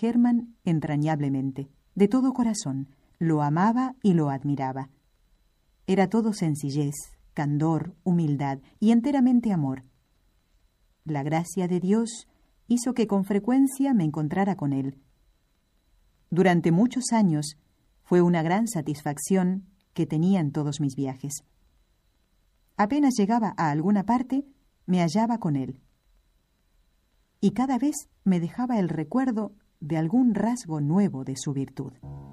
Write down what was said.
Hermann entrañablemente, de todo corazón. Lo amaba y lo admiraba. Era todo sencillez, candor, humildad y enteramente amor. La gracia de Dios hizo que con frecuencia me encontrara con él. Durante muchos años fue una gran satisfacción que tenía en todos mis viajes. Apenas llegaba a alguna parte, me hallaba con él. Y cada vez me dejaba el recuerdo de algún rasgo nuevo de su virtud.